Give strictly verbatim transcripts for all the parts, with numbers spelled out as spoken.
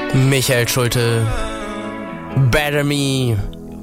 Michael Schulte, Better Me.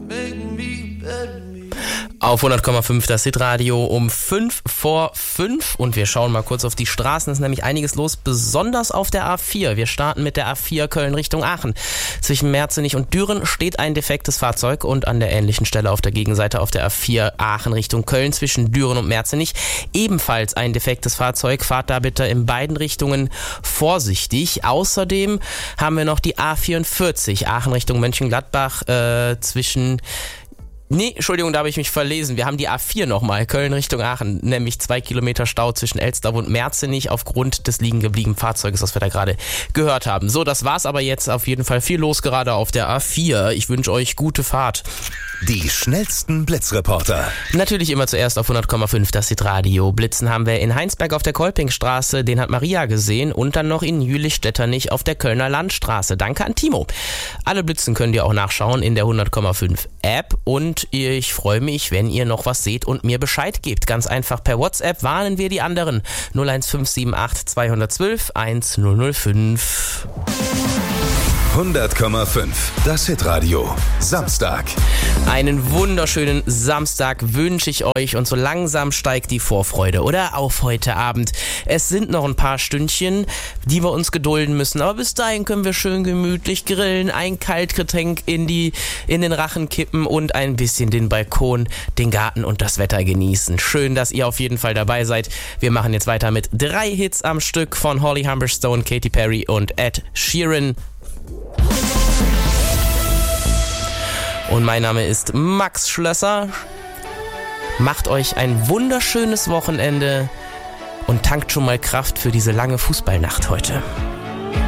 Auf hundert Komma fünf das Hitradio um fünf vor fünf und wir schauen mal kurz auf die Straßen. Es ist nämlich einiges los, besonders auf der A vier. Wir starten mit der A vier Köln Richtung Aachen. Zwischen Merzenich und Düren steht ein defektes Fahrzeug und an der ähnlichen Stelle auf der Gegenseite auf der A vier Aachen Richtung Köln zwischen Düren und Merzenich ebenfalls ein defektes Fahrzeug. Fahrt da bitte in beiden Richtungen vorsichtig. Außerdem haben wir noch die A vierundvierzig Aachen Richtung Mönchengladbach äh, zwischen... Nee, Entschuldigung, da habe ich mich verlesen. Wir haben die A vier nochmal, Köln Richtung Aachen, nämlich zwei Kilometer Stau zwischen Elsterw und Merzenich aufgrund des liegen gebliebenen Fahrzeuges, was wir da gerade gehört haben. So, das war's aber jetzt. Auf jeden Fall viel los gerade auf der A vier. Ich wünsche euch gute Fahrt. Die schnellsten Blitzreporter. Natürlich immer zuerst auf hundert Komma fünf das Hitradio. Blitzen haben wir in Heinsberg auf der Kolpingstraße, den hat Maria gesehen, und dann noch in Jülich-Stetternich auf der Kölner Landstraße. Danke an Timo. Alle Blitzen könnt ihr auch nachschauen in der hundert Komma fünf App und ich freue mich, wenn ihr noch was seht und mir Bescheid gebt. Ganz einfach per WhatsApp warnen wir die anderen. null eins fünf sieben acht zwei eins zwei eins null null fünf. hundert Komma fünf das Hitradio. Samstag. Einen wunderschönen Samstag wünsche ich euch und so langsam steigt die Vorfreude, oder? Auf heute Abend. Es sind noch ein paar Stündchen, die wir uns gedulden müssen, aber bis dahin können wir schön gemütlich grillen, ein Kaltgetränk in die, in den Rachen kippen und ein bisschen den Balkon, den Garten und das Wetter genießen. Schön, dass ihr auf jeden Fall dabei seid. Wir machen jetzt weiter mit drei Hits am Stück von Holly Humberstone, Katy Perry und Ed Sheeran. Und mein Name ist Max Schlösser. Macht euch ein wunderschönes Wochenende und tankt schon mal Kraft für diese lange Fußballnacht heute.